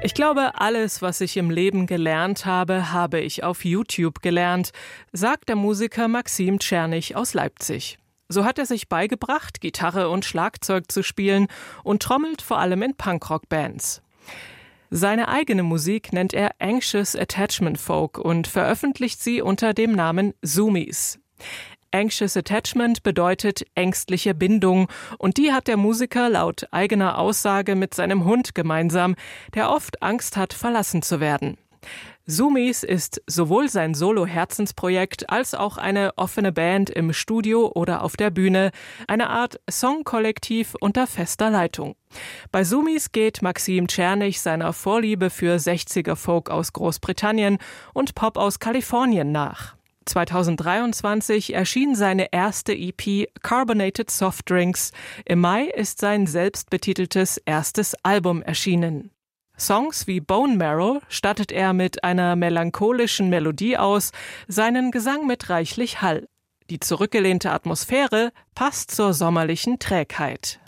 Ich glaube, alles, was ich im Leben gelernt habe, habe ich auf YouTube gelernt, sagt der Musiker Maxim Czernych aus Leipzig. So hat er sich beigebracht, Gitarre und Schlagzeug zu spielen und trommelt vor allem in Punkrock-Bands. Seine eigene Musik nennt er Anxious Attachment Folk und veröffentlicht sie unter dem Namen Zoomies. Anxious Attachment bedeutet ängstliche Bindung und die hat der Musiker laut eigener Aussage mit seinem Hund gemeinsam, der oft Angst hat, verlassen zu werden. Zoomies ist sowohl sein Solo-Herzensprojekt als auch eine offene Band im Studio oder auf der Bühne, eine Art Songkollektiv unter fester Leitung. Bei Zoomies geht Maxim Czernych seiner Vorliebe für 60er-Folk aus Großbritannien und Pop aus Kalifornien nach. 2023 erschien seine erste EP Carbonated Soft Drinks. Im Mai ist sein selbstbetiteltes erstes Album erschienen. Songs wie Bone Marrow stattet er mit einer melancholischen Melodie aus, seinen Gesang mit reichlich Hall. Die zurückgelehnte Atmosphäre passt zur sommerlichen Trägheit.